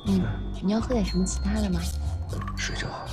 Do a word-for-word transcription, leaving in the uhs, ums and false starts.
嗯， 嗯， 你要喝点什么其他的吗？ 水就好。